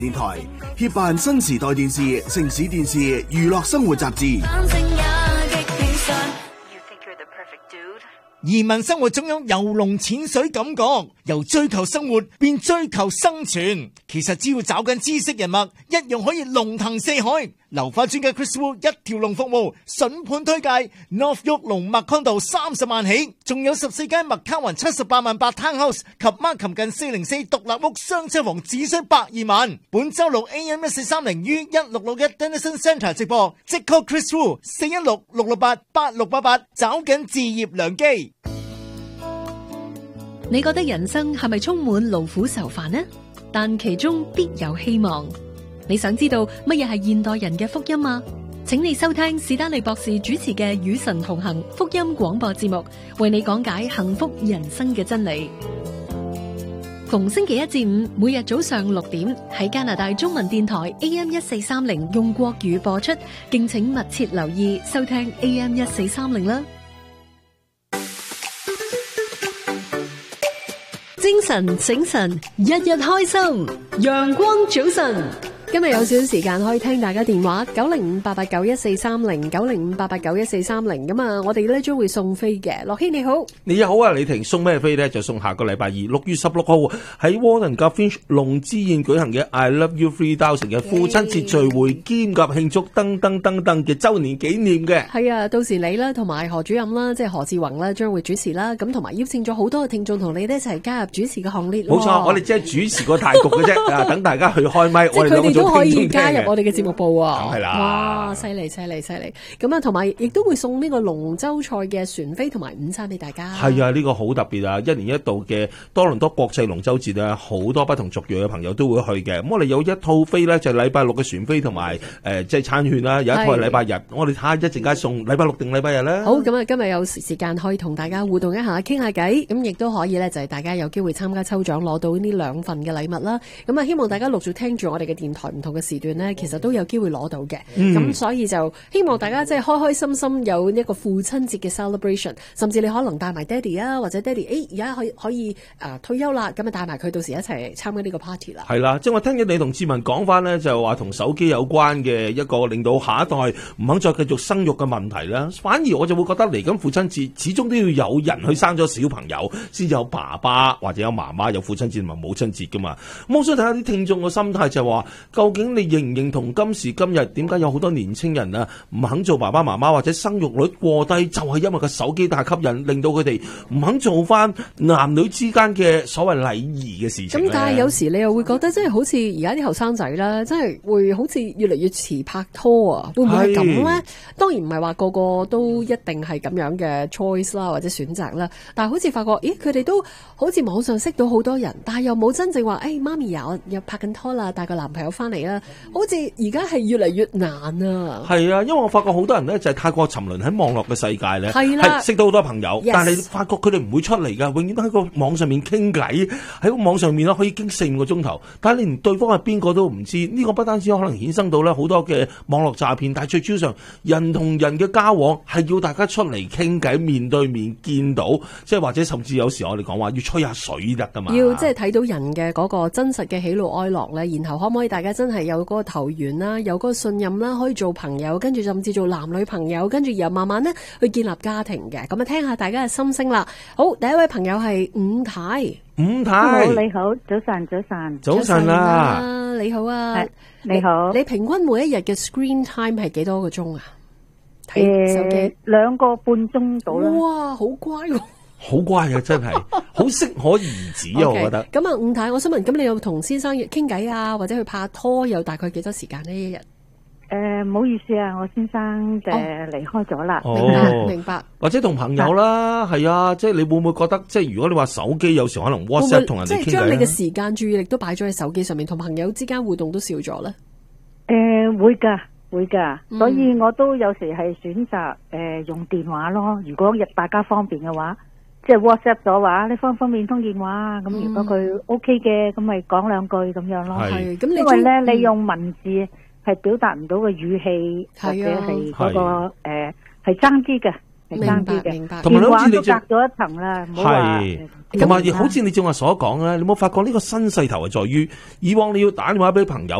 電台協辦新時代電視、城市電視、娛樂生活雜誌。 移民生活總有游龍潛水感覺，由追求生活變追求生存。其實只要找緊知識人脈，一樣可以龍騰四海。流花專家 Chris Wu 一條龍服務，筍盤推介 North York 龍麥康道30萬起，仲有14間麥卡雲78萬8 townhouse 及 Markham 近404獨立屋雙車房只需120萬。本周六 AM 1430於1661 Denison Centre 直播，即 call Chris Wu 416-668-8688，找緊置業良機。 你覺得人生係咪充滿勞苦愁煩呢？但其中必有希望。你想知道乜嘢係現代人嘅福音嗎？請你收聽史丹利博士主持嘅與神同行福音廣播節目，為你講解幸福人生嘅真理。逢星期一至五，每日早上6點喺加拿大中文電台 AM 1430用國語播出，敬請密切留意收聽 AM 1430啦。精神醒神，日日開心，陽光早晨。今日有少少時間可以聽大家電話90588914309 905889143咁啊，我哋咧將會送飛嘅。樂希你好， 你好啊，李婷，送咩飛咧？就送下個禮拜二6月16號喺 Warren Finch 龍之宴舉行嘅 I Love You 3000嘅父親節聚會兼及慶祝噔嘅周年紀念嘅。 係啊，到時你啦同埋何主任啦，即係何志宏啦，將會主持啦。咁同埋邀請咗好多嘅聽眾同你哋一齊加入主持嘅行列。 冇錯，我哋只係主持個大局嘅啫，等大家去開咪，我哋兩個都可以加入我哋嘅節目部啊！ 梗係啦， 哇，犀利！咁啊，同埋亦都會送呢個龍舟賽嘅船飛同埋午餐俾大家。係啊，呢個好特別啊！一年一度嘅多倫多國際龍舟節啊，好多不同族裔嘅朋友都會去嘅。咁我哋有一套飛咧，就係禮拜六嘅船飛同埋即係餐券啦。有一套係禮拜日，我哋睇下一陣間送禮拜六定禮拜日咧。 好，咁啊，今日有時間可以同大家互動一下，傾下偈。咁亦都可以咧，就係大家有機會參加抽獎，攞到呢2份嘅禮物啦。咁啊，希望大家陸續聽住我哋嘅電台唔同嘅時段呢，其實都有機會攞到嘅。咁所以就希望大家即係開開心心有一個父親節嘅 celebration， 甚至你可能帶埋爹哋啊，或者爹哋而家可以退休啦，咁啊帶埋佢到時一齊參加呢個 party 啦。 係啦，即係我聽見你同志文講翻呢，就話同手機有關嘅一個令到下一代唔肯再繼續生育嘅問題啦。反而我就會覺得嚟緊父親節始終都要有人去生咗小朋友，先有爸爸或者有媽媽有父親節同埋母親節噶嘛。咁我想睇下啲聽眾嘅心態就係話，究竟你認唔認同今時今日點解有好多年青人啊唔肯做爸爸媽媽或者生育率過低，就係因為個手機太吸引，令到佢哋唔肯做翻男女之間嘅所謂禮儀嘅事情。 咁但係有時你又會覺得，即係好似而家啲後生仔啦，真係會好似越嚟越遲拍拖啊？會唔會係咁咧？當然唔係話個個都一定係咁樣嘅 choice 啦，或者選擇啦。但係好似發覺，咦，佢哋都好似網上識到好多人，但係又冇真正話，媽咪又拍緊拖啦，帶個男朋友翻嚟啦。好似而家係越嚟越難啊！係啊，因為我發覺好多人咧就係太過沉淪喺網絡嘅世界咧， 係識到好多朋友，yes，但係發覺佢哋唔會出嚟噶，永遠都喺個網上面傾偈，喺個網上面咧可以傾4-5個鐘頭，但係你連對方係邊個都唔知。呢個不單止可能衍生到咧好多嘅網絡詐騙，但係最主要上人同人嘅交往係要大家出嚟傾偈，面對面見到，即係或者甚至有時我哋講話要吹下水得噶嘛， 要即係睇到人嘅嗰個真實嘅喜怒哀樂咧，然後可唔可以大家真係有嗰個投緣啦，有嗰個信任啦，可以做朋友，跟住甚至做男女朋友，跟住又慢慢咧去建立家庭嘅。咁啊，聽下大家嘅心聲啦。好，第一位朋友係伍太。 伍太， 你好，早晨啊，你好啊， 你好。 你平均每一日嘅 screen time 係幾多個鐘啊？睇手機 2個半鐘到啦。 哇，好乖喎！ 好乖啊，真係好適可而止啊！ okay，我覺得。 咁啊，伍太，我想問，咁你有同先生傾偈啊，或者去拍拖，有大概幾多時間呢？一日？ 唔好意思啊，我先生離開咗啦。 明白。 或者同朋友啦，係啊，即係你會唔會覺得，即係如果你話手機有時可能 WhatsApp 同人哋傾偈， 即係將你嘅時間注意力都擺咗喺手機上面，同朋友之間互動都少咗咧？ 會噶，所以我都有時係選擇用電話咯。如果大家方便嘅話，即係 WhatsApp 咗話，你方唔方便通電話？咁如果佢 OK 嘅，咁咪講2句咁樣咯。 係，咁因為咧你用文字係表達唔到個語氣，或者係嗰個係爭啲嘅。 係爭啲嘅。 明白。 同埋電話好似你正都隔咗一層啦，唔好話係，同埋好似你正話所講咧，你冇發覺呢個新勢頭係在於以往你要打電話俾朋友。